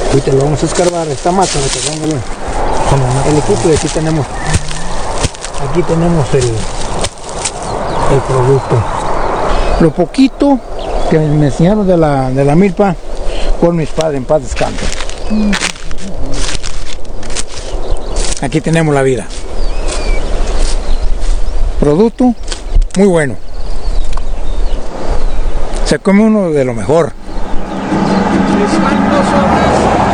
Ahorita lo vamos a escarbar, esta mata, con el equipo, y aquí tenemos el producto. Lo poquito que me enseñaron de la milpa por mis padres, en paz descanse. Aquí tenemos la vida. Producto muy bueno. Se come uno de lo mejor.